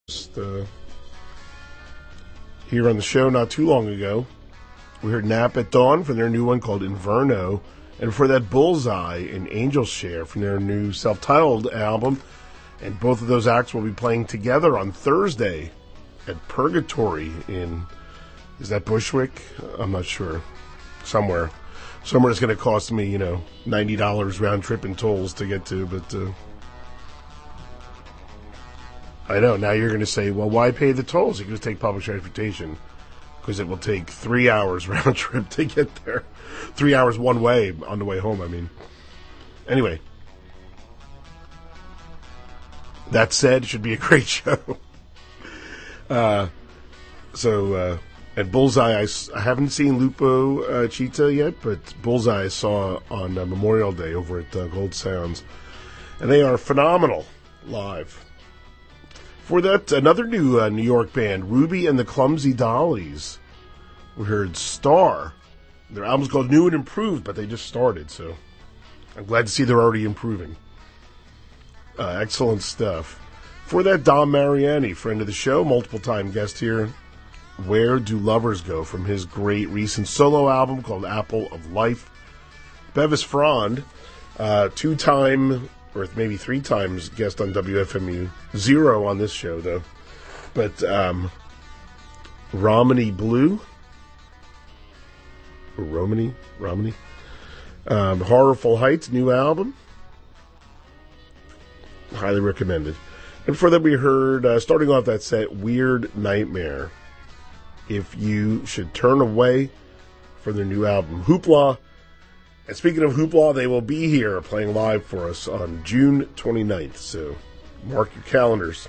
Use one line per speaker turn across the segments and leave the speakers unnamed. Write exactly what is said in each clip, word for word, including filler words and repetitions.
Just, uh, here on the show not too long ago, we heard Nap at Dawn from their new one called Inverno, and for that Bullseye and Angel Share from their new self-titled album. And both of those acts will be playing together on Thursday at Purgatory in, is that Bushwick? I'm not sure. Somewhere. Somewhere it's going to cost me, you know, ninety dollars round trip and tolls to get to, but uh, I know, now you're going to say, well, why pay the tolls? You can just take public transportation, because it will take three hours round trip to get there. Three hours one way, on the way home, I mean. Anyway. That said, it should be a great show. uh, so, uh, at Bullseye, I, I haven't seen Lupo uh, Cheetah yet, but Bullseye I saw on uh, Memorial Day over at uh, Gold Sounds. And they are phenomenal live. For that, another new uh, New York band, Ruby and the Clumsy Dollies. We heard Star. Their album's called New and Improved, but they just started, so I'm glad to see they're already improving. Uh, excellent stuff. For that, Dom Mariani, friend of the show, multiple-time guest here. Where Do Lovers Go? From his great recent solo album called Apple of Life. Bevis Frond, uh, two-time, or maybe three times guest on W F M U. Zero on this show, though. But um, Romany Blue. Or Romany? Romany? Um, Horrorful Heights, new album. Highly recommended. And for that we heard, uh, starting off that set, Weird Nightmare. If You Should Turn Away, from their new album, Hoopla. And speaking of Hoopla, they will be here playing live for us on June twenty-ninth. So mark your calendars.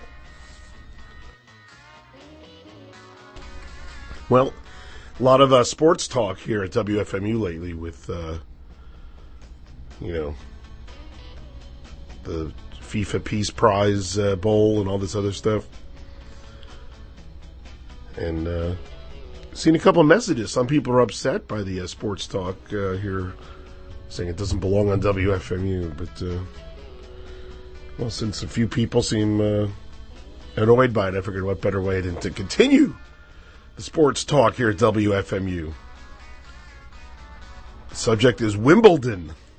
Well, a lot of uh, sports talk here at W F M U lately with, uh, you know, the FIFA Peace Prize uh, Bowl and all this other stuff. And uh, seen a couple of messages. Some people are upset by the uh, sports talk uh, here, saying it doesn't belong on W F M U. But, uh, well, since a few people seem uh, annoyed by it, I figured what better way than to continue the sports talk here at W F M U. The subject is Wimbledon.